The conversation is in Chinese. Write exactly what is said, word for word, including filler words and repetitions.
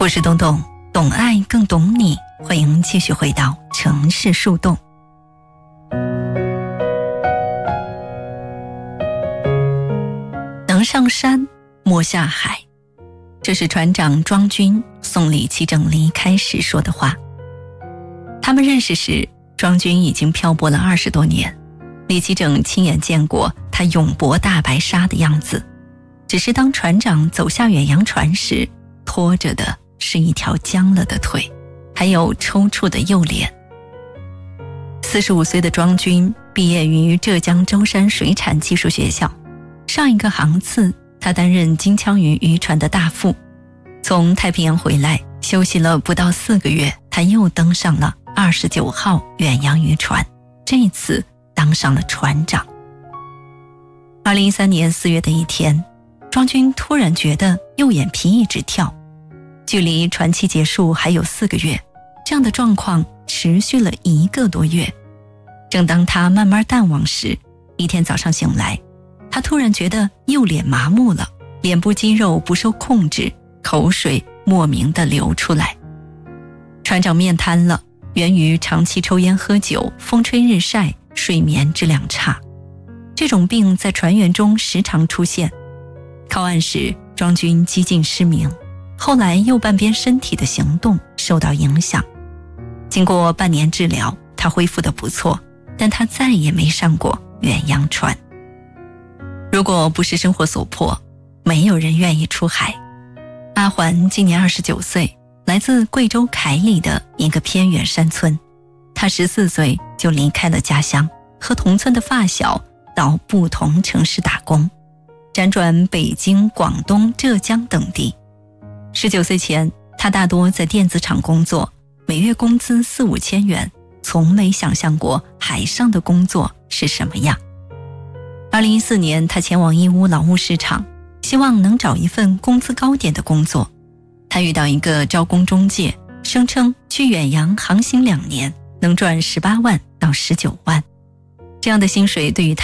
我是东东，懂爱更懂你，欢迎继续回到城市树洞。能上山莫下海，这是船长庄军送李其正离开时说的话。他们认识时，庄军已经漂泊了二十多年，李其正亲眼见过他勇搏大白鲨的样子，只是当船长走下远洋船时，拖着的是一条僵了的腿，还有抽搐的右脸。四十五岁的庄军毕业于浙江舟山水产技术学校，上一个航次他担任金枪鱼渔船的大副。从太平洋回来休息了不到四个月，他又登上了二十九号远洋渔船，这次当上了船长。二零一三年四月的一天，庄军突然觉得右眼皮一直跳，距离船期结束还有四个月，这样的状况持续了一个多月。正当他慢慢淡忘时，一天早上醒来，他突然觉得右脸麻木了，脸部肌肉不受控制，口水莫名地流出来。船长面瘫了，源于长期抽烟喝酒，风吹日晒，睡眠质量差。这种病在船员中时常出现。靠岸时，庄军几近失明，后来右半边身体的行动受到影响。经过半年治疗，他恢复得不错，但他再也没上过远洋船。如果不是生活所迫，没有人愿意出海。阿环今年二十九岁，来自贵州凯里的一个偏远山村。他十四岁就离开了家乡，和同村的发小到不同城市打工，辗转北京、广东、浙江等地。十九岁前，他大多在电子厂工作，每月工资四五千元，从没想象过海上的工作是什么样。二零一四年，他前往义乌劳务市场，希望能找一份工资高点的工作。他遇到一个招工中介，声称去远洋航行两年能赚十八万到十九万，这样的薪水对于他